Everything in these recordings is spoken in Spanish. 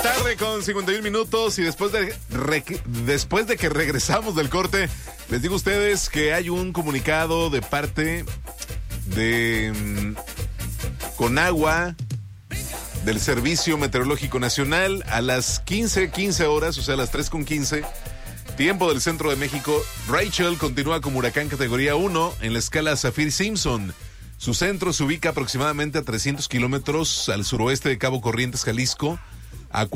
tarde con 51 minutos y después de que regresamos del corte, les digo a ustedes que hay un comunicado de parte de Conagua, del Servicio Meteorológico Nacional, a las 15 horas, o sea, a las 3:15, tiempo del centro de México. Rachel continúa como huracán categoría 1 en la escala Saffir-Simpson. Su centro se ubica aproximadamente a 300 kilómetros al suroeste de Cabo Corrientes, Jalisco, a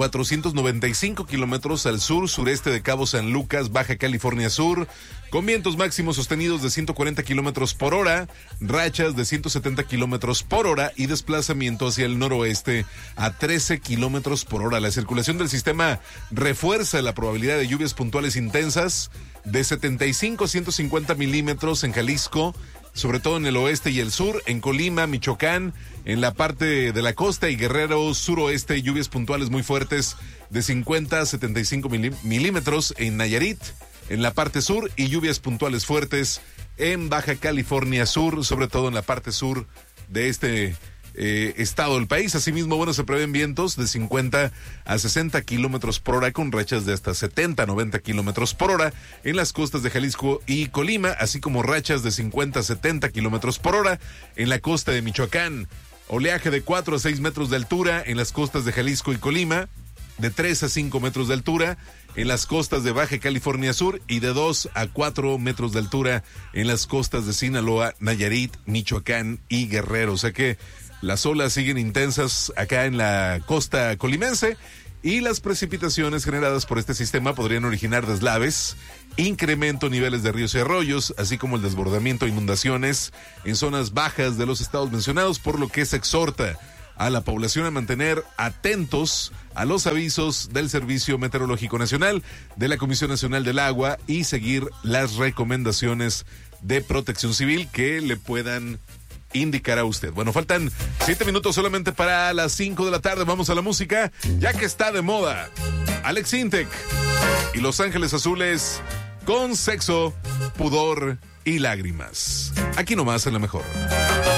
495 kilómetros al sur-sureste de Cabo San Lucas, Baja California Sur, con vientos máximos sostenidos de 140 kilómetros por hora, rachas de 170 kilómetros por hora y desplazamiento hacia el noroeste a 13 kilómetros por hora. La circulación del sistema refuerza la probabilidad de lluvias puntuales intensas de 75 a 150 milímetros en Jalisco, sobre todo en el oeste y el sur, en Colima, Michoacán, en la parte de la costa y Guerrero suroeste, lluvias puntuales muy fuertes de 50 a 75 milímetros en Nayarit, en la parte sur, y lluvias puntuales fuertes en Baja California Sur, sobre todo en la parte sur de este estado del país. Asimismo, bueno, se prevén vientos de 50 a 60 kilómetros por hora con rachas de hasta 70 a 90 kilómetros por hora en las costas de Jalisco y Colima, así como rachas de 50 a 70 kilómetros por hora en la costa de Michoacán. Oleaje de 4 a 6 metros de altura en las costas de Jalisco y Colima, de 3 a 5 metros de altura en las costas de Baja California Sur y de 2 a 4 metros de altura en las costas de Sinaloa, Nayarit, Michoacán y Guerrero. O sea que las olas siguen intensas acá en la costa colimense y las precipitaciones generadas por este sistema podrían originar deslaves, incremento en niveles de ríos y arroyos, así como el desbordamiento e inundaciones en zonas bajas de los estados mencionados, por lo que se exhorta a la población a mantener atentos a los avisos del Servicio Meteorológico Nacional, de la Comisión Nacional del Agua y seguir las recomendaciones de Protección Civil que le puedan indicar a usted. Bueno, faltan 7 minutos solamente para las 5 de la tarde. Vamos a la música, ya que está de moda Alex Intec y Los Ángeles Azules con Sexo, Pudor y Lágrimas. Aquí nomás en La Mejor.